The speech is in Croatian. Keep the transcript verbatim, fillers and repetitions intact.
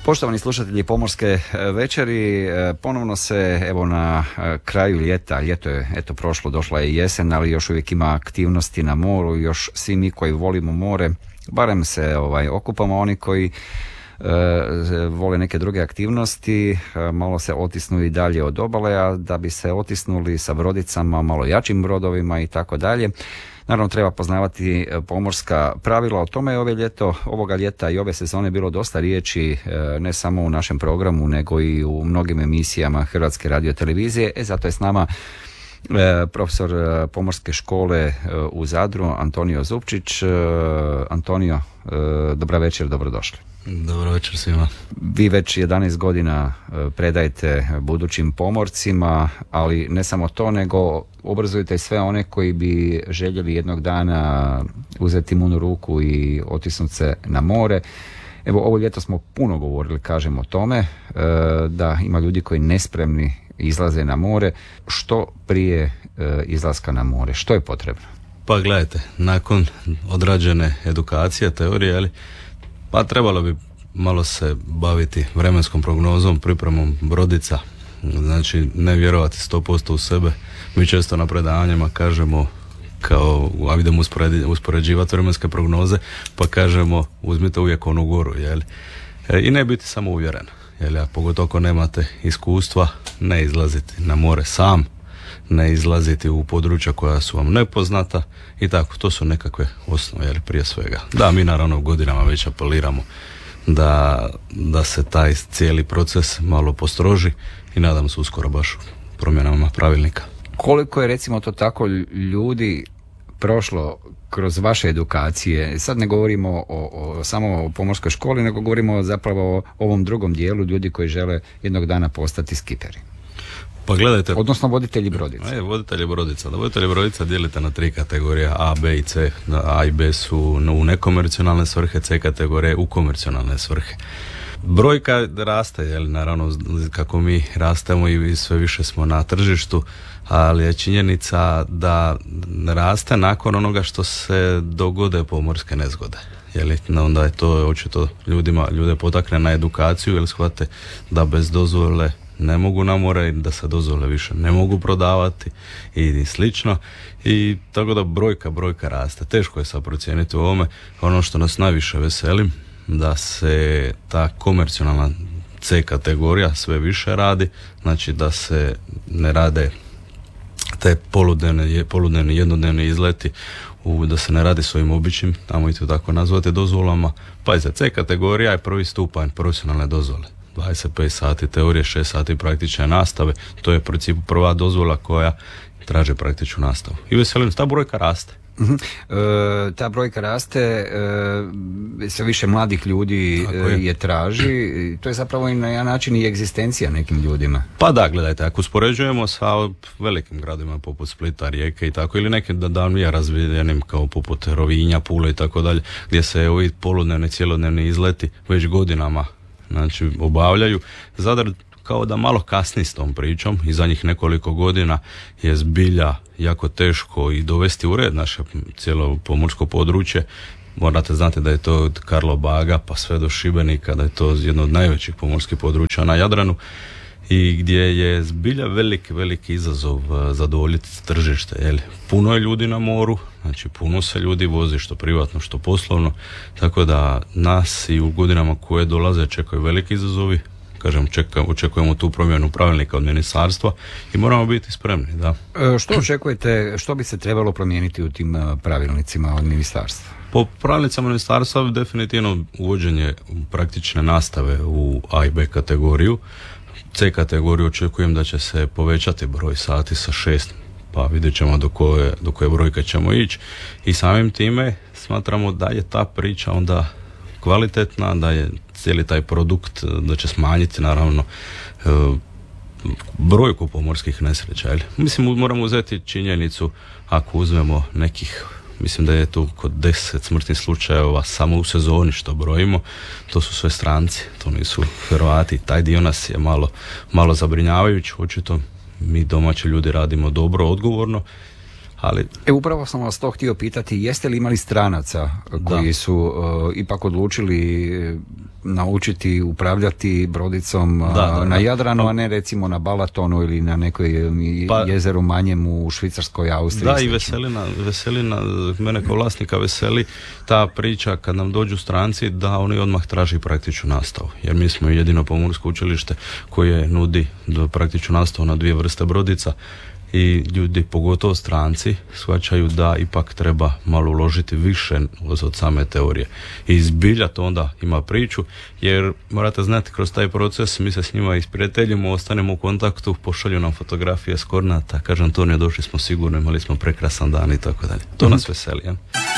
Poštovani slušatelji Pomorske večeri, ponovno se evo na kraju ljeta, ljeto je eto prošlo, došla je jesen, ali još uvijek ima aktivnosti na moru, još svi mi koji volimo more, barem se ovaj, okupamo, oni koji e, vole neke druge aktivnosti, malo se otisnu i dalje od obale, a da bi se otisnuli sa brodicama, malo jačim brodovima i tako dalje. Naravno treba poznavati pomorska pravila, o tome je ove ljeto, ovoga ljeta i ove sezone bilo dosta riječi, ne samo u našem programu nego i u mnogim emisijama Hrvatske radiotelevizije. E zato je s nama profesor pomorske škole u Zadru, Antonio Zupčić. Antonio, dobra večer, dobrodošli. Dobro večer svima. Vi već jedanaest godina predajete budućim pomorcima, ali ne samo to, nego obrazujete sve one koji bi željeli jednog dana uzeti munu ruku i otisnuti se na more. Evo, ovo ljeto smo puno govorili, kažem, o tome, da ima ljudi koji nespremni izlaze na more. Što prije izlaska na more? Što je potrebno? Pa gledajte, nakon odrađene edukacije, teorije, ali pa trebalo bi malo se baviti vremenskom prognozom, pripremom brodica, znači ne vjerovati sto posto u sebe. Mi često na predavanjima kažemo, kao, a idemo uspoređivati vremenske prognoze, pa kažemo uzmite uvijek onu goru, jel? E, i ne biti samo uvjeren, jel? A pogotovo ako nemate iskustva, ne izlaziti na more sam, ne izlaziti u područja koja su vam nepoznata i tako, to su nekakve osnove, jel, prije svega. Da, mi naravno u godinama već apeliramo da, da se taj cijeli proces malo postroži i nadam se uskoro baš promjenama pravilnika. Koliko je recimo to tako ljudi prošlo kroz vaše edukacije? Sad ne govorimo o, o, samo o pomorskoj školi, nego govorimo zapravo o ovom drugom dijelu, ljudi koji žele jednog dana postati skiperi. Pa gledajte, odnosno voditelji brodica. E, voditelji brodica. Da, voditelji brodica dijelite na tri kategorije, A, B i C. A i B su u nekomercionalne svrhe, C kategorije u komercionalne svrhe. Brojka raste, jel, naravno kako mi rastemo i sve više smo na tržištu, ali je činjenica da raste nakon onoga što se dogode pomorske nezgode. Jeli, onda je to očito ljudima, ljude potakne na edukaciju jer shvate da bez dozvole ne mogu na more i da se dozvole više ne mogu prodavati i slično. I tako da brojka, brojka raste. Teško je sad procijeniti u ovome. Ono što nas najviše veseli, da se ta komercionalna C kategorija sve više radi, znači da se ne rade te poludnevne, poludnevni jednodnevni izleti, u, da se ne radi s ovim običnim, tamo i to tako nazvati, dozvolama. Pa i za C kategorija je prvi stupanj profesionalne dozvole. dvadeset pet sati teorije, šest sati praktične nastave, to je u principu prva dozvola koja traži praktičnu nastavu. I veselim, ta brojka raste. Uh-huh. E, ta brojka raste, e, sve više mladih ljudi je. je traži, to je zapravo i na jedan način i egzistencija nekim ljudima. Pa da, gledajte, ako uspoređujemo sa velikim gradima poput Splita, Rijeke i tako, ili nekim danije razvijenim kao poput Rovinja, Pule i tako dalje, gdje se ovi poludnevni, cijelodnevni izleti već godinama znači obavljaju. Zadar kao da malo kasni s tom pričom i zadnjih nekoliko godina je zbilja jako teško i dovesti u red naše cijelo pomorsko područje. Morate znati da je to od Karlobaga pa sve do Šibenika, da je to jedno od najvećih pomorskih područja na Jadranu i gdje je zbilja veliki, veliki izazov zadovoljiti tržište. Jel? Puno je ljudi na moru, znači puno se ljudi vozi što privatno, što poslovno, tako da nas i u godinama koje dolaze čekaju veliki izazovi. Kažem, čeka, očekujemo tu promjenu pravilnika od ministarstva i moramo biti spremni, da. E, što očekujete, što bi se trebalo promijeniti u tim pravilnicima od ministarstva? Po pravilnicama ministarstva definitivno uvođenje praktične nastave u A i B kategoriju. C kategoriju očekujem da će se povećati broj sati sa šest, pa vidjet ćemo do koje, do koje brojke ćemo ići i samim time smatramo da je ta priča onda kvalitetna, da je cijeli taj produkt, da će smanjiti naravno brojku pomorskih nesreća. Jel? Mislim, moramo uzeti činjenicu, ako uzmemo nekih, mislim da je tu kod deset smrtnih slučajeva samo u sezoni što brojimo, to su sve stranci, to nisu Hrvati. Taj dio nas je malo, malo zabrinjavajući, očito mi domaći ljudi radimo dobro, odgovorno. Ali... E, upravo sam vas to htio pitati, jeste li imali stranaca koji da. su uh, ipak odlučili naučiti upravljati brodicom da, da, na da. Jadranu, a ne recimo na Balatonu ili na nekoj pa, jezeru manjem u Švicarskoj, Austriji. Da, i veselina, veselina, mene kao vlasnika veseli ta priča kad nam dođu stranci da oni odmah traži praktičnu nastavu. Jer mi smo jedino pomorsko učilište koje nudi praktičnu nastavu na dvije vrste brodica. I ljudi, pogotovo stranci, shvaćaju da ipak treba malo uložiti više od same teorije. I zbilja to onda ima priču, jer morate znati, kroz taj proces mi se s njima isprijateljimo, ostanemo u kontaktu, pošalju nam fotografije s Kornata, kažem, Antonio, došli smo sigurno, imali smo prekrasan dan i tako dalje. To nas veseli, ja?